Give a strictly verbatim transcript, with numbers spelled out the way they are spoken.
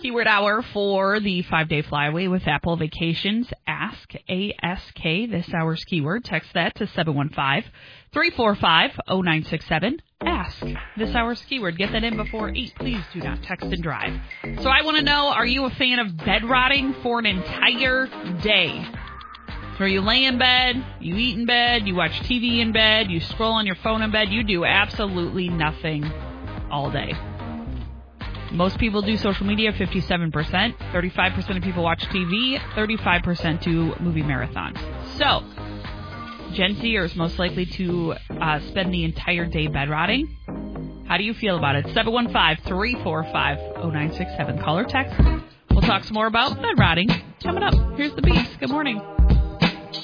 Keyword hour for the five-day flyaway with Apple Vacations. Ask, A S K, this hour's keyword. Text that to seven one five, three four five, zero nine six seven. Ask, this hour's keyword. Get that in before eight. Please do not text and drive. So I want to know, are you a fan of bed rotting for an entire day? So you lay in bed, you eat in bed, you watch T V in bed, you scroll on your phone in bed, you do absolutely nothing all day. Most people do social media, fifty-seven percent. thirty-five percent of people watch T V. thirty-five percent do movie marathons. So, Gen Zers most likely to uh, spend the entire day bed rotting. How do you feel about it? seven one five, three four five, zero nine six seven. Call or text. We'll talk some more about bed rotting coming up. Here's the Beast. Good morning.